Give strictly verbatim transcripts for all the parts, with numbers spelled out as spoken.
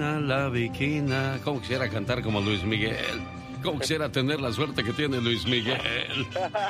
viquina, la viquina. ¿Cómo quisiera cantar como Luis Miguel? ¿Cómo quisiera tener la suerte que tiene Luis Miguel?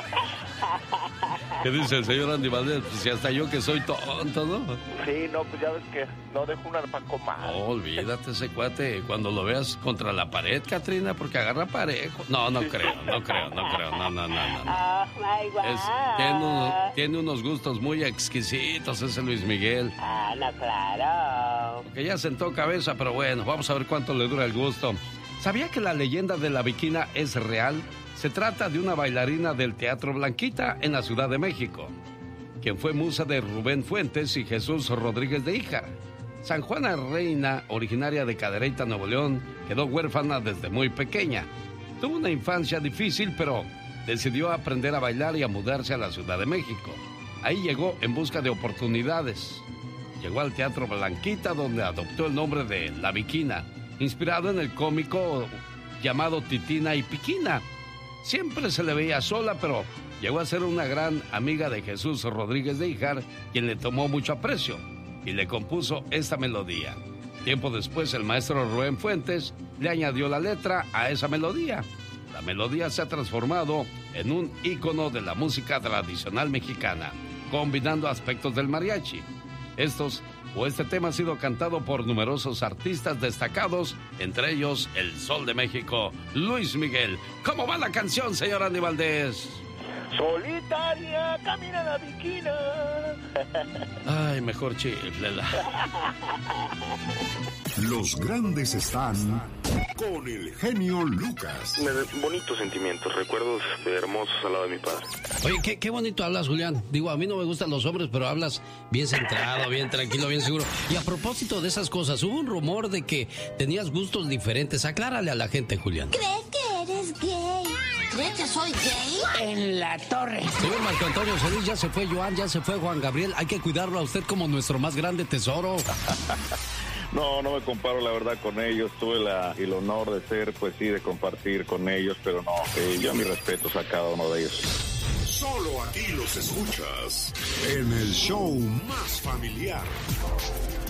¿Qué dice el señor Andy Valdés? Pues si hasta yo que soy tonto, ¿no? Sí, no, pues ya ves que no dejo una para comer. No, olvídate ese cuate cuando lo veas contra la pared, Catrina, porque agarra parejo. No, no creo, no creo, no creo, no, no, no, no. Oh, my God. Es, tiene, unos, tiene unos gustos muy exquisitos ese Luis Miguel. Ah, no, claro. Que ya sentó cabeza, pero bueno, vamos a ver cuánto le dura el gusto. ¿Sabía que la leyenda de la Viquina es real? Se trata de una bailarina del Teatro Blanquita en la Ciudad de México, quien fue musa de Rubén Fuentes y Jesús Rodríguez de Híjar. San Juana Reina, originaria de Cadereyta, Nuevo León, quedó huérfana desde muy pequeña. Tuvo una infancia difícil, pero decidió aprender a bailar y a mudarse a la Ciudad de México. Ahí llegó en busca de oportunidades. Llegó al Teatro Blanquita, donde adoptó el nombre de La Viquina, inspirado en el cómico llamado Titina y Piquina. Siempre se le veía sola, pero llegó a ser una gran amiga de Jesús Rodríguez de Híjar, quien le tomó mucho aprecio y le compuso esta melodía. Tiempo después, el maestro Rubén Fuentes le añadió la letra a esa melodía. La melodía se ha transformado en un ícono de la música tradicional mexicana, combinando aspectos del mariachi. Estos o este tema ha sido cantado por numerosos artistas destacados, entre ellos el Sol de México, Luis Miguel. ¿Cómo va la canción, señor Andy Valdés? Solitaria, camina la Viquina. Ay, mejor chiflela. Los grandes están con el genio Lucas. Me da bonitos sentimientos, recuerdos hermosos al lado de mi padre. Oye, qué, qué bonito hablas, Julián. Digo, a mí no me gustan los hombres, pero hablas bien centrado, bien tranquilo, bien seguro. Y a propósito de esas cosas, hubo un rumor de que tenías gustos diferentes. Aclárale a la gente, Julián. ¿Crees que eres gay? ¿Crees que soy gay? En la torre. Señor Marco Antonio Solís, ya se fue Joan, ya se fue Juan Gabriel. Hay que cuidarlo a usted como nuestro más grande tesoro. No, no me comparo la verdad con ellos. Tuve la, el honor de ser, pues sí, de compartir con ellos, pero no, eh, yo mis respetos a cada uno de ellos. Solo aquí los escuchas en el show más familiar.